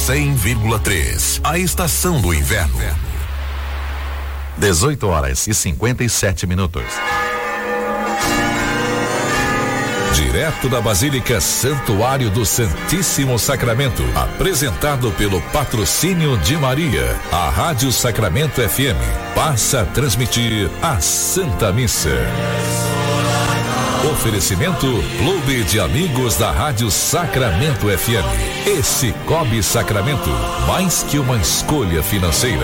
100,3. A estação do inverno. 18h57. Direto da Basílica Santuário do Santíssimo Sacramento, apresentado pelo patrocínio de Maria, a Rádio Sacramento FM passa a transmitir a Santa Missa. Oferecimento Clube de Amigos da Rádio Sacramento FM. Esse Cicobi Sacramento, mais que uma escolha financeira.